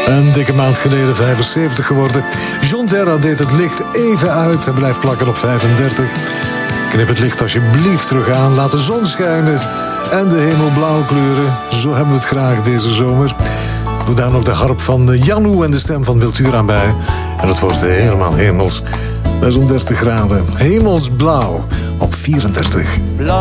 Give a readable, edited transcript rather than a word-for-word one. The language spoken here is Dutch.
Een dikke maand geleden 75 geworden. John Terra deed het licht even uit en blijft plakken op 35. Knip het licht alsjeblieft terug aan. Laat de zon schijnen en de hemel blauw kleuren. Zo hebben we het graag deze zomer. Doe daar nog de harp van Janu en de stem van Wiltura aan bij. En het wordt helemaal hemels. Bij zo'n 30 graden. Hemelsblauw op 34. Blauw.